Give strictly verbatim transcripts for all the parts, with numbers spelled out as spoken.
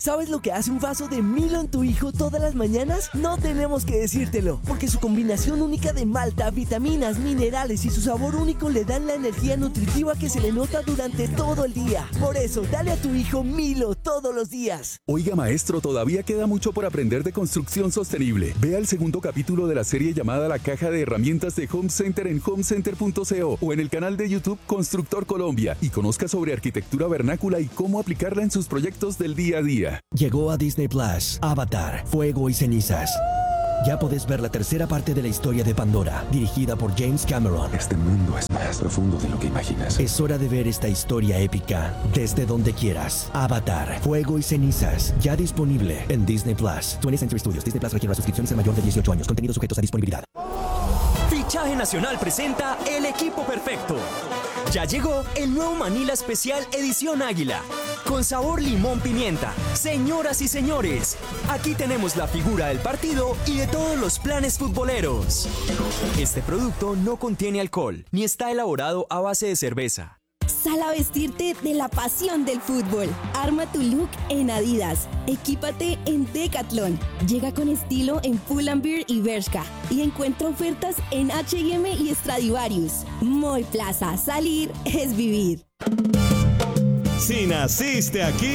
¿Sabes lo que hace un vaso de Milo en tu hijo todas las mañanas? No tenemos que decírtelo, porque su combinación única de malta, vitaminas, minerales y su sabor único le dan la energía nutritiva que se le nota durante todo el día. Por eso, dale a tu hijo Milo todos los días. Oiga, maestro, todavía queda mucho por aprender de construcción sostenible. Vea el segundo capítulo de la serie llamada La Caja de Herramientas de Home Center en home center punto co o en el canal de YouTube Constructor Colombia y conozca sobre arquitectura vernácula y cómo aplicarla en sus proyectos del día a día. Llegó a Disney Plus, Avatar, Fuego y Cenizas. Ya podés ver la tercera parte de la historia de Pandora, dirigida por James Cameron. Este mundo es más profundo de lo que imaginas. Es hora de ver esta historia épica desde donde quieras. Avatar, Fuego y Cenizas, ya disponible en Disney Plus. twentieth Century Studios. Disney Plus requiere las suscripciones de mayor de dieciocho años. Contenidos sujetos a disponibilidad. Fichaje Nacional presenta El Equipo Perfecto. Ya llegó el nuevo Manila Especial Edición Águila, con sabor limón pimienta. Señoras y señores, aquí tenemos la figura del partido y de todos los planes futboleros. Este producto no contiene alcohol, ni está elaborado a base de cerveza. Sal a vestirte de la pasión del fútbol. Arma tu look en Adidas. Equípate en Decathlon. Llega con estilo en Pull&Bear y Bershka. Y encuentra ofertas en H y M y Stradivarius. Moy Plaza. Salir es vivir. Si naciste aquí,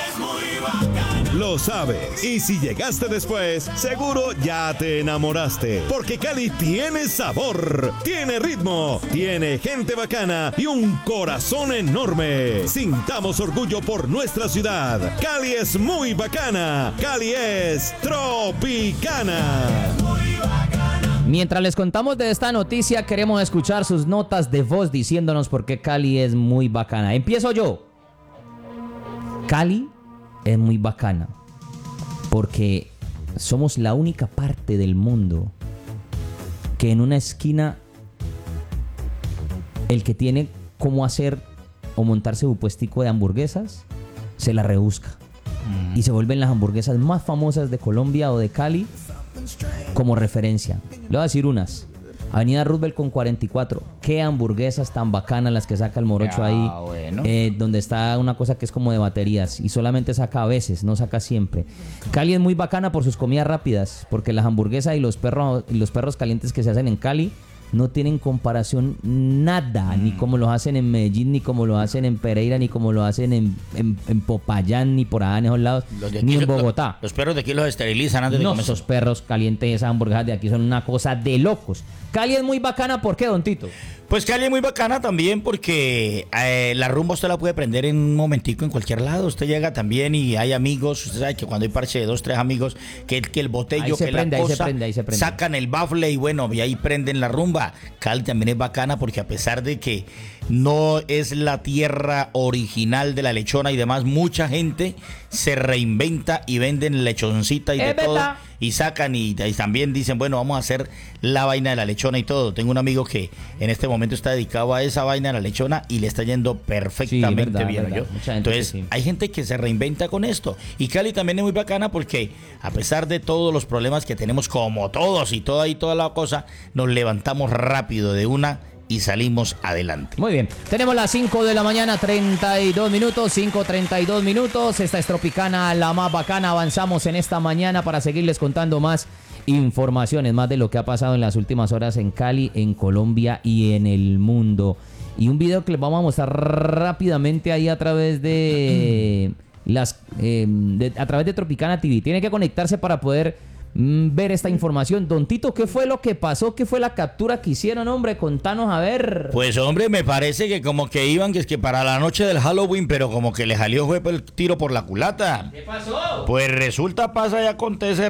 lo sabes. Y si llegaste después, seguro ya te enamoraste. Porque Cali tiene sabor, tiene ritmo, tiene gente bacana y un corazón enorme. Sintamos orgullo por nuestra ciudad. Cali es muy bacana. Cali es tropicana. Mientras les contamos de esta noticia, queremos escuchar sus notas de voz diciéndonos por qué Cali es muy bacana. Empiezo yo. Cali es muy bacana porque somos la única parte del mundo que en una esquina el que tiene cómo hacer o montarse un puestico de hamburguesas se la rebusca mm. y se vuelven las hamburguesas más famosas de Colombia o de Cali como referencia. Le voy a decir unas. Avenida Roosevelt con cuarenta y cuatro. Qué hamburguesas tan bacanas las que saca el morocho ah, ahí. Bueno. Eh, donde está una cosa que es como de baterías. Y solamente saca a veces, no saca siempre. Cali es muy bacana por sus comidas rápidas. Porque las hamburguesas y los perros, y los perros calientes que se hacen en Cali no tienen comparación nada. Mm. Ni como lo hacen en Medellín, ni como lo hacen en Pereira, ni como lo hacen en, en, en Popayán, ni por allá en esos lados. Ni en Bogotá. Los, los perros de aquí los esterilizan antes no, de comer. Esos perros calientes, esas hamburguesas de aquí son una cosa de locos. Cali es muy bacana, ¿por qué, don Tito? Pues Cali es muy bacana también porque eh, la rumba usted la puede prender en un momentico en cualquier lado. Usted llega también y hay amigos. Usted sabe que cuando hay parche de dos, tres amigos, que, que el botello, que prende, la cosa, ahí se prende, ahí se prende. Sacan el bafle y bueno, y ahí prenden la rumba. Cali también es bacana porque a pesar de que no es la tierra original de la lechona y demás, mucha gente se reinventa y venden lechoncita y de es todo. Verdad. Y sacan y, y también dicen, bueno, vamos a hacer la vaina de la lechona y todo. Tengo un amigo que en este momento está dedicado a esa vaina de la lechona y le está yendo perfectamente sí, verdad, bien. Verdad. ¿Yo? Entonces, sí. Hay gente que se reinventa con esto. Y Cali también es muy bacana porque a pesar de todos los problemas que tenemos, como todos y toda y toda la cosa, nos levantamos rápido de una y salimos adelante. Muy bien, tenemos las cinco de la mañana, treinta y dos minutos, cinco treinta y dos minutos. Esta es Tropicana, la más bacana. Avanzamos en esta mañana para seguirles contando más informaciones, más de lo que ha pasado en las últimas horas en Cali, en Colombia y en el mundo. Y un video que les vamos a mostrar rápidamente ahí a través de las eh, de, a través de Tropicana T V. Tiene que conectarse para poder ver esta información. Don Tito, ¿qué fue lo que pasó? ¿Qué fue la captura que hicieron, hombre? Contanos a ver. Pues, hombre, me parece que como que iban, que es que para la noche del Halloween, pero como que le salió fue el tiro por la culata. ¿Qué pasó? Pues resulta, pasa y acontece,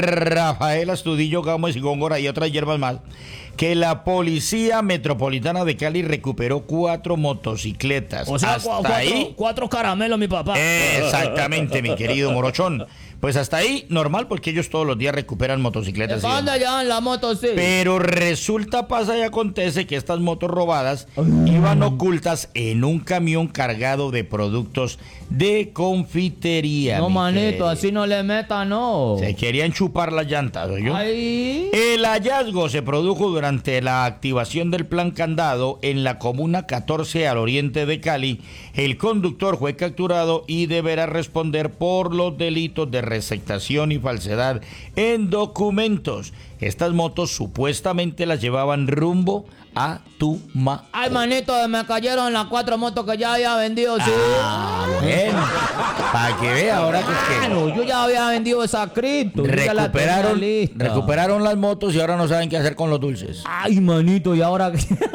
Rafael Astudillo, Gómez y Góngora y otras hierbas más, que la Policía Metropolitana de Cali recuperó cuatro motocicletas. O sea, hasta cuatro, ahí, cuatro caramelos, mi papá. Exactamente, mi querido morochón. Pues hasta ahí, normal, porque ellos todos los días recuperan motocicletas. ¿Dónde llevan la moto, sí? Pero resulta, pasa y acontece que estas motos robadas iban ocultas en un camión cargado de productos de confitería. No, manito, querido. Así no le meta, no. Se querían chupar las llantas, ¿oyó? Ay. El hallazgo se produjo durante durante la activación del plan Candado en la comuna catorce al oriente de Cali, el conductor fue capturado y deberá responder por los delitos de receptación y falsedad en documentos. Estas motos supuestamente las llevaban rumbo a Tuma. Ay, manito, me cayeron las cuatro motos que ya había vendido, sí. Ah, bueno. Para que vea ahora que es que... Claro, yo ya había vendido esa cripto. Recuperaron, la recuperaron las motos y ahora no saben qué hacer con los dulces. Ay, manito, y ahora...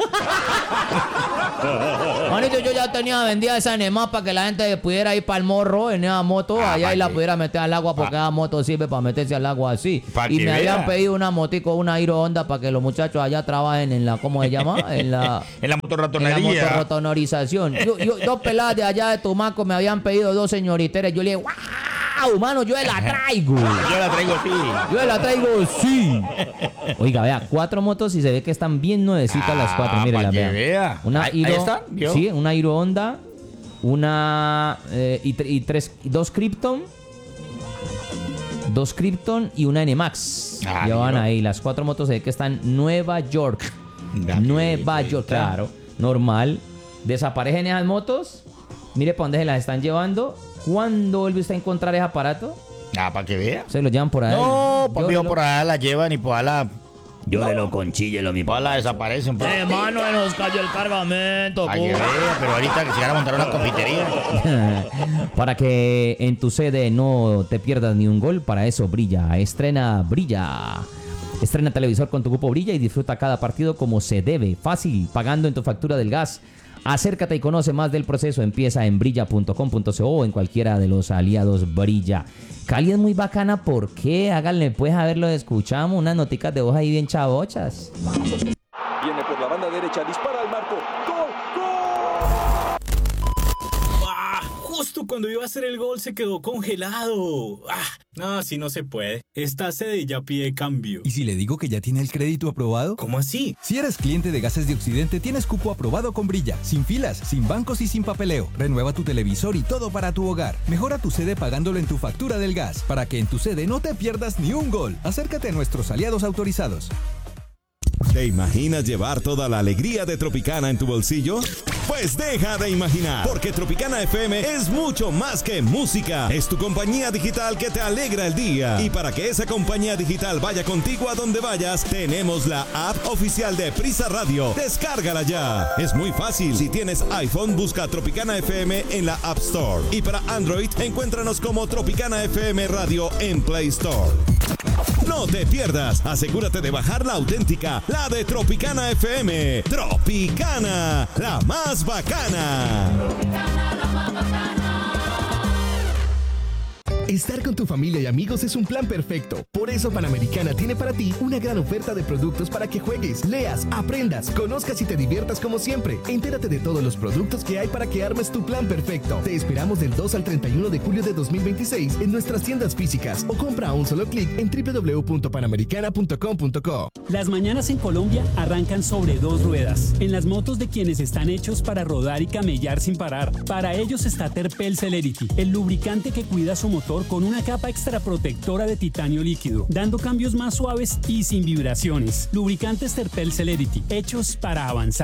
Manito, yo ya tenía vendida esa Nema para que la gente pudiera ir para el morro en esa moto ah, allá y la pudiera meter al agua porque esa moto sirve para meterse al agua así. Y me vea. Habían pedido una motico, una Hiro Honda para que los muchachos allá trabajen en la, ¿cómo se llama? En la, en la motorratonería. En la motorratonorización. Yo, yo, dos peladas de allá de Tumaco me habían pedido dos señoriteras. Yo le dije, ¡wow! Mano, yo la traigo. Yo la traigo, sí. Yo la traigo, sí. Oiga, vea, cuatro motos y se ve que están bien nuevecitas ah, las cuatro. Mire, la vea. vea. Una ahí, Hiro, ahí está, sí, una Hiro Honda, una eh, y, y tres, dos Krypton, dos Krypton y una N Max. Ah, llevan ahí las cuatro motos, se ve que están en Nueva York. Da Nueva York, claro, normal. Desaparecen esas motos. Mire para dónde se las están llevando. ¿Cuándo vuelve usted a encontrar ese aparato? Ah, para que vea. Se lo llevan por ahí. No, papi, lo... por allá la llevan y por allá. Yo no. de lo conchíllelo, mi papá. la desaparecen. Eh, mano, nos cayó el cargamento. Ay, que vea, pero ahorita que se van a montar una confitería. Para que en tu sede no te pierdas ni un gol, para eso Brilla. Estrena Brilla. Estrena televisor con tu cupo Brilla y disfruta cada partido como se debe. Fácil, pagando en tu factura del gas. Acércate y conoce más del proceso. Empieza en brilla punto com punto co o en cualquiera de los aliados Brilla. Cali es muy bacana, ¿por qué? Háganle pues, a ver, lo escuchamos. Unas noticas de voz ahí bien chavochas. Viene por la banda derecha, dispara al marco. ¡Gol! Justo cuando iba a hacer el gol se quedó congelado. Ah, no, así no se puede. Esta sede ya pide cambio. ¿Y si le digo que ya tiene el crédito aprobado? ¿Cómo así? Si eres cliente de Gases de Occidente, tienes cupo aprobado con Brilla. Sin filas, sin bancos y sin papeleo. Renueva tu televisor y todo para tu hogar. Mejora tu sede pagándolo en tu factura del gas, para que en tu sede no te pierdas ni un gol. Acércate a nuestros aliados autorizados. ¿Te imaginas llevar toda la alegría de Tropicana en tu bolsillo? Pues deja de imaginar, porque Tropicana F M es mucho más que música. Es tu compañía digital que te alegra el día. Y para que esa compañía digital vaya contigo a donde vayas, tenemos la app oficial de Prisa Radio. Descárgala ya. Es muy fácil. Si tienes iPhone, busca Tropicana F M en la App Store. Y para Android, encuéntranos como Tropicana F M Radio en Play Store. No te pierdas, asegúrate de bajar la auténtica, la de Tropicana F M. Tropicana, la más bacana. Tropicana, la más bacana. Estar con tu familia y amigos es un plan perfecto. Por eso Panamericana tiene para ti una gran oferta de productos para que juegues, leas, aprendas, conozcas y te diviertas como siempre. Entérate de todos los productos que hay para que armes tu plan perfecto. Te esperamos del dos al treinta y uno de julio de dos mil veintiséis en nuestras tiendas físicas o compra a un solo clic en doble u doble u doble u punto panamericana punto com punto co. Las mañanas en Colombia arrancan sobre dos ruedas, en las motos de quienes están hechos para rodar y camellar sin parar. Para ellos está Terpel Celerity, el lubricante que cuida su motor con una capa extra protectora de titanio líquido, dando cambios más suaves y sin vibraciones. Lubricantes Terpel Celerity, hechos para avanzar.